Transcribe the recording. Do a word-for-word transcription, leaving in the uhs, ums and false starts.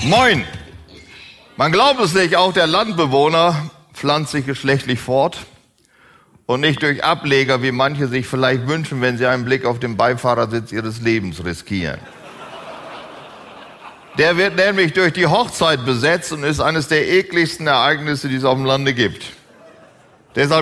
Moin! Man glaubt es nicht, auch der Landbewohner pflanzt sich geschlechtlich fort und nicht durch Ableger, wie manche sich vielleicht wünschen, wenn sie einen Blick auf den Beifahrersitz ihres Lebens riskieren. Der wird nämlich durch die Hochzeit besetzt und ist eines der ekligsten Ereignisse, die es auf dem Lande gibt. Deshalb